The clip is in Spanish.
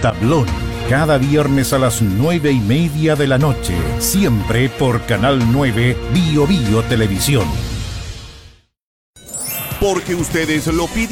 Tablón. Cada viernes a las 9:30 de la noche. Siempre por Canal 9 Bio Bio Televisión. Porque ustedes lo pidieron.